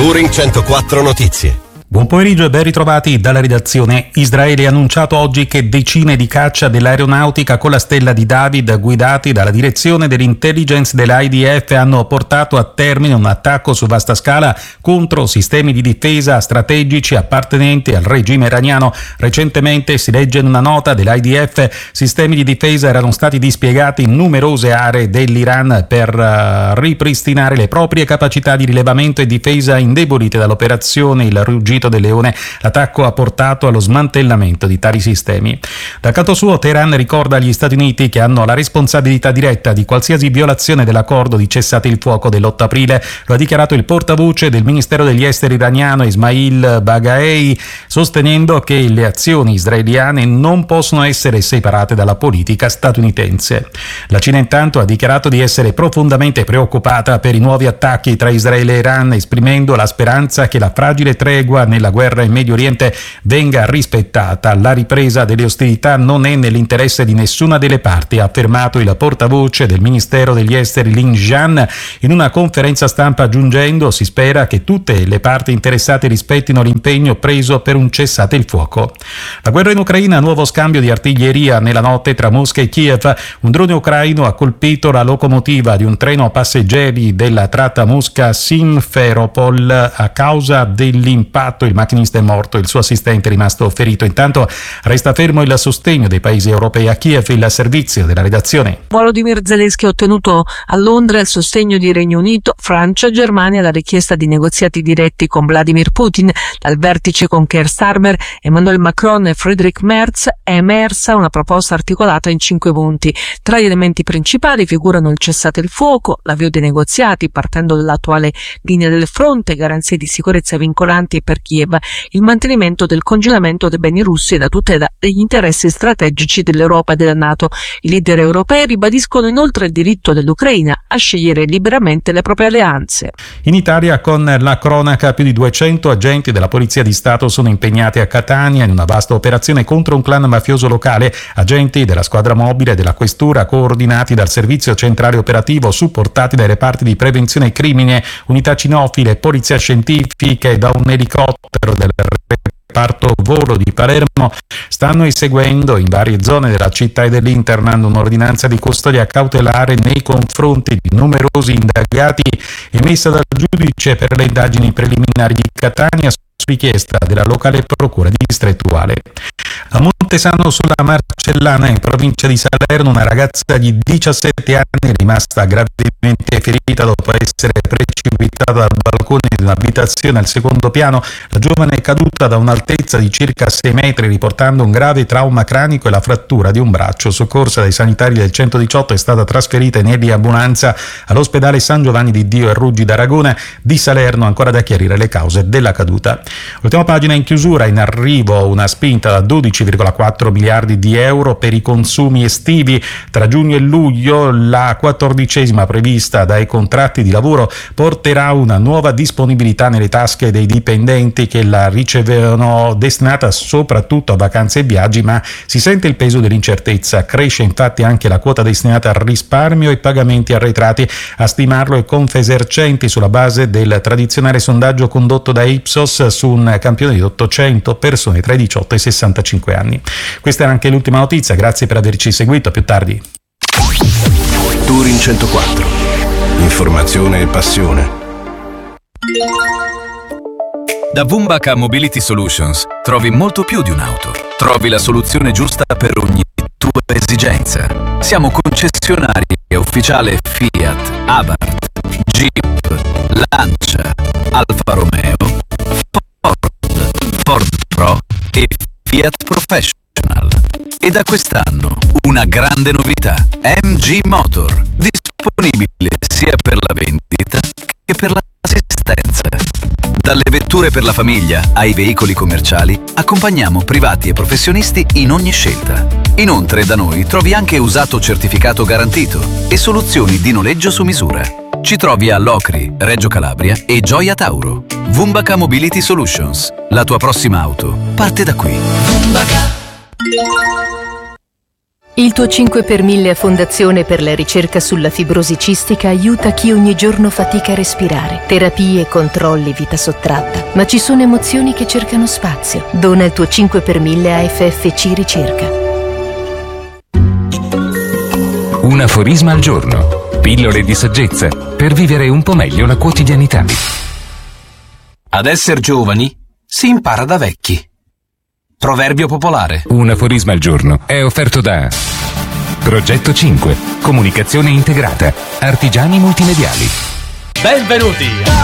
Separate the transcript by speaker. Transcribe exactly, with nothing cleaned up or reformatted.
Speaker 1: Touring centoquattro Notizie.
Speaker 2: Buon pomeriggio e ben ritrovati dalla redazione. Israele ha annunciato oggi che decine di caccia dell'aeronautica con la stella di David, guidati dalla direzione dell'intelligence dell'I D F, hanno portato a termine un attacco su vasta scala contro sistemi di difesa strategici appartenenti al regime iraniano. Recentemente, si legge in una nota dell'I D F, sistemi di difesa erano stati dispiegati in numerose aree dell'Iran per uh, ripristinare le proprie capacità di rilevamento e difesa indebolite dall'operazione Il Ruggito del Leone. L'attacco ha portato allo smantellamento di tali sistemi. Dal canto suo, Teheran ricorda agli Stati Uniti che hanno la responsabilità diretta di qualsiasi violazione dell'accordo di cessate il fuoco dell'otto aprile. Lo ha dichiarato il portavoce del Ministero degli Esteri iraniano Ismail Baghei, sostenendo che le azioni israeliane non possono essere separate dalla politica statunitense. La Cina intanto ha dichiarato di essere profondamente preoccupata per i nuovi attacchi tra Israele e Iran, esprimendo la speranza che la fragile tregua nella guerra in Medio Oriente venga rispettata. La ripresa delle ostilità non è nell'interesse di nessuna delle parti, ha affermato il portavoce del Ministero degli Esteri Lin Jian in una conferenza stampa, aggiungendo: si spera che tutte le parti interessate rispettino l'impegno preso per un cessate il fuoco. La guerra in Ucraina, nuovo scambio di artiglieria nella notte tra Mosca e Kiev. Un drone ucraino ha colpito la locomotiva di un treno passeggeri della tratta Mosca-Simferopol. A causa dell'impatto il macchinista è morto, il suo assistente è rimasto ferito. Intanto resta fermo il sostegno dei paesi europei a Kiev. Il servizio della redazione.
Speaker 3: Volodymyr Zelensky ha ottenuto a Londra il sostegno di Regno Unito, Francia e Germania alla richiesta di negoziati diretti con Vladimir Putin. Dal vertice con Keir Starmer, Emmanuel Macron e Friedrich Merz è emersa una proposta articolata in cinque punti. Tra gli elementi principali figurano il cessate il fuoco, l'avvio dei negoziati partendo dall'attuale linea del fronte, garanzie di sicurezza vincolanti per Kiev, il mantenimento del congelamento dei beni russi e la tutela degli interessi strategici dell'Europa e della NATO. I leader europei ribadiscono inoltre il diritto dell'Ucraina a scegliere liberamente le proprie alleanze.
Speaker 2: In Italia, con la cronaca, più di duecento agenti della Polizia di Stato sono impegnati a Catania in una vasta operazione contro un clan mafioso locale. Agenti della squadra mobile e della questura, coordinati dal servizio centrale operativo, supportati dai reparti di prevenzione crimine, unità cinofile, polizia scientifica e da un elicottero del reparto volo di Palermo, stanno eseguendo in varie zone della città e dell'Interland un'ordinanza di custodia cautelare nei confronti di numerosi indagati emessa dal giudice per le indagini preliminari di Catania su richiesta della locale procura distrettuale. A Montesano sulla Marcellana, in provincia di Salerno, una ragazza di diciassette anni è rimasta gravemente ferita dopo essere precipitata dal balcone di un'abitazione al secondo piano. La giovane è caduta da un'altezza di circa sei metri, riportando un grave trauma cranico e la frattura di un braccio. Soccorsa dai sanitari del centodiciotto, è stata trasferita in eliambulanza all'ospedale San Giovanni di Dio e Ruggi d'Aragona di Salerno, ancora da chiarire le cause della caduta. Ultima pagina in chiusura. In arrivo una spinta da dodici virgola quattro miliardi di euro per i consumi estivi. Tra giugno e luglio la quattordicesima prevista dai contratti di lavoro porterà una nuova disponibilità nelle tasche dei dipendenti che la ricevono, destinata soprattutto a vacanze e viaggi, ma si sente il peso dell'incertezza. Cresce infatti anche la quota destinata al risparmio e pagamenti arretrati. A stimarlo è Confesercenti sulla base del tradizionale sondaggio condotto da Ipsos su un campione di ottocento persone tra i diciotto e i sessantacinque anni. Questa era anche l'ultima notizia, grazie per averci seguito, a più tardi.
Speaker 1: Touring centoquattro. Informazione e passione.
Speaker 4: Da Vumbaca Mobility Solutions trovi molto più di un'auto. Trovi la soluzione giusta per ogni tua esigenza. Siamo concessionari ufficiale Fiat, Abarth, Jeep, Lancia, Alfa Romeo, Ford, Ford Pro e Fiat Professional. E da quest'anno una grande novità: M G Motor, disponibile sia per la vendita che per l'assistenza. Dalle vetture per la famiglia ai veicoli commerciali, accompagniamo privati e professionisti in ogni scelta. Inoltre da noi trovi anche usato certificato garantito e soluzioni di noleggio su misura. Ci trovi a Locri, Reggio Calabria e Gioia Tauro. Vumbaca Mobility Solutions. La tua prossima auto parte da qui. Vumbaca.
Speaker 5: Il tuo cinque per mille a Fondazione per la ricerca sulla fibrosi cistica aiuta chi ogni giorno fatica a respirare. Terapie, controlli, vita sottratta. Ma ci sono emozioni che cercano spazio. Dona il tuo cinque per mille a F F C Ricerca.
Speaker 6: Un aforisma al giorno. Pillole di saggezza per vivere un po' meglio la quotidianità.
Speaker 7: Ad essere giovani si impara da vecchi. Proverbio popolare.
Speaker 6: Un aforisma al giorno è offerto da Progetto cinque, comunicazione integrata, artigiani multimediali.
Speaker 8: Benvenuti!